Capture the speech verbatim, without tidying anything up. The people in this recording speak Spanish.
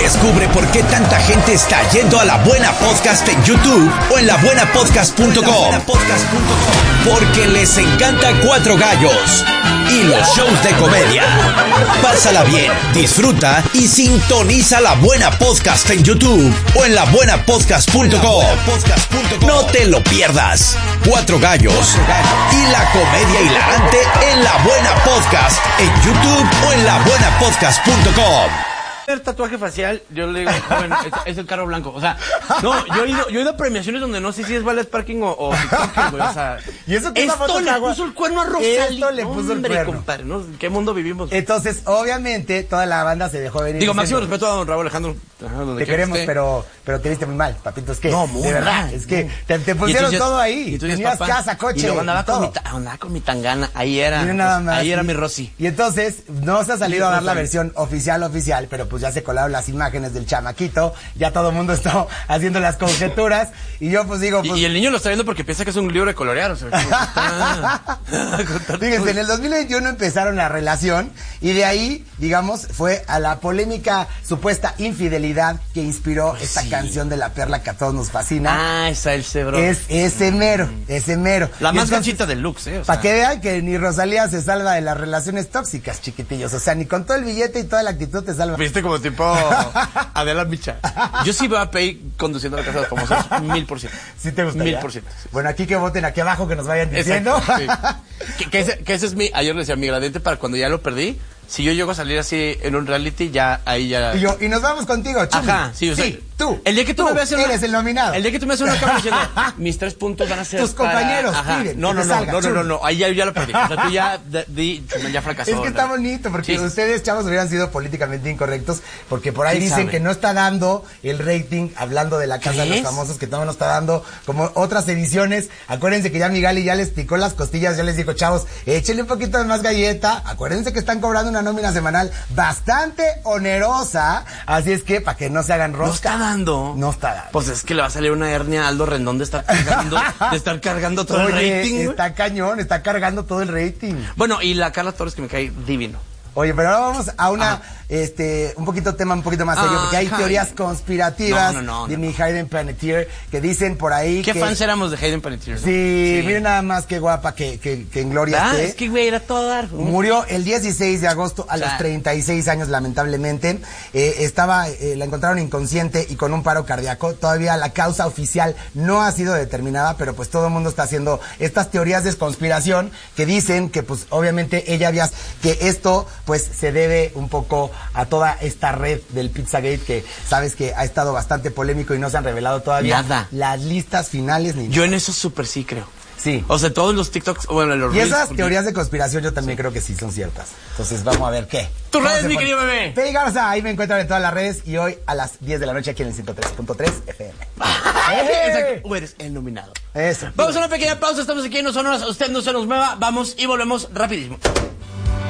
Descubre por qué tanta gente está yendo a La Buena Podcast en YouTube o en la buena podcast punto com. Porque les encanta Cuatro Gallos y los shows de comedia. Pásala bien, disfruta y sintoniza La Buena Podcast en YouTube o en la buena podcast punto com. No te lo pierdas. Cuatro Gallos y la comedia hilarante en La Buena Podcast en YouTube o en la buena podcast punto com. El tatuaje facial, yo le digo, joven, es, es el carro blanco. O sea, no, yo he ido, yo he ido a premiaciones donde no sé si es ballet parking o, o TikTok, güey. O sea, y eso que esto le puso el cuerno a Rosalía. Esto le puso Hombre, el cuerno. compadre, ¿no? ¿En qué mundo vivimos? Entonces, obviamente, toda la banda se dejó venir. Digo, diciendo, máximo respeto a don Raúl Alejandro. Ajá, te queremos, pero, pero te viste muy mal, papito. Es que, no, muy de verdad, mal, es que no. te, te pusieron entonces, todo ahí. Y tú tenías papá, casa, coche. Y luego andaba, y con todo. mi, ta, andaba con mi tangana. Ahí era. Pues, nada más, ahí era y, mi Rosy. Y entonces, no se ha salido y, a dar no, la no, versión oficial, oficial, pero pues ya se colaron las imágenes del chamaquito. Ya todo el mundo está haciendo las conjeturas. Y yo, pues digo. Pues, y, y el niño lo está viendo porque piensa que es un libro de colorear. O sea, está... Fíjense, en el dos mil veintiuno empezaron la relación. Y de ahí, digamos, fue a la polémica supuesta infidelidad que inspiró pues esta sí. canción de La Perla que a todos nos fascina. Ah, esa el cebro. Es ese mero, ese mero. La Y más entonces, ganchita del Lux, ¿eh? O sea. Para que vean que ni Rosalía se salva de las relaciones tóxicas, chiquitillos. O sea, ni con todo el billete y toda la actitud te salva. Viste como tipo Adela Micha. Yo sí voy a pedir conduciendo a la casa de los famosos, mil por ciento. ¿Sí te gustaría? Mil por ciento. Bueno, aquí que voten aquí abajo, que nos vayan diciendo. Exacto, sí. que, que, ese, que ese es mi, ayer le decía, mi gradiente para cuando ya lo perdí. Si yo llego a salir así en un reality, ya ahí ya... Y yo, y nos vamos contigo, Chumi. Ajá, sí, o sea, sí, tú. El día que tú, tú me veas en eres una, el nominado. El día que tú me haces una cámara diciendo, mis tres puntos van a ser tus para... compañeros, Ajá. piden, No, que no, te no, salga, no, no, no, Chumi. no, ahí ya, ya lo perdí. O sea, tú ya, di, ya fracasó. Es que está ¿no? bonito, porque Sí. ustedes, chavos, hubieran sido políticamente incorrectos, porque por ahí Sí dicen saben. que no está dando el rating, hablando de la Casa de los ¿Crees? Famosos, que todavía no está dando como otras ediciones. Acuérdense que ya Migali ya les picó las costillas, ya les dijo, chavos, échenle un poquito de más galleta. Acuérdense que están cobrando una nómina semanal bastante onerosa, así es que para que no se hagan rosca. No está dando. No está dando. Pues es que le va a salir una hernia a Aldo Rendón de estar cargando, de estar cargando todo Oye, el rating. güey. está cañón, está cargando todo el rating. Bueno, y la Carla Torres que me cae divino. Oye, pero ahora vamos a una, Ajá. este, un poquito tema un poquito más serio, Ah, porque hay Hayden. teorías conspirativas No, no, no, de no, mi no. Hayden Panettiere que dicen por ahí ¿Qué que... fans éramos de Hayden Panettiere? ¿no? Sí, miren nada más qué guapa que, que, que en gloria Ah, esté. es que güey, era todo dar. Murió el dieciséis de agosto a O sea, los treinta y seis años, lamentablemente. Eh, estaba, eh, la encontraron inconsciente y con un paro cardíaco. Todavía la causa oficial no ha sido determinada, pero pues todo el mundo está haciendo estas teorías de conspiración que dicen que pues obviamente ella había, que esto pues se debe un poco a toda esta red del Pizzagate que sabes que ha estado bastante polémico y no se han revelado todavía Nada. las listas finales ni Yo en eso súper sí creo. Sí. O sea, todos los TikToks, bueno, los Y reels, esas porque- teorías de conspiración yo también creo que sí son ciertas. Entonces vamos a ver qué. Tus ¿Cómo redes, se mi pone? querido bebé. Pei Garza, ahí me encuentran en todas las redes y hoy a las diez de la noche aquí en el ciento tres punto tres F M. Exacto. O eres el nominado. Eso. Vamos a una pequeña pausa, estamos aquí en No Sonoras, usted no se nos mueva, vamos y volvemos rapidísimo.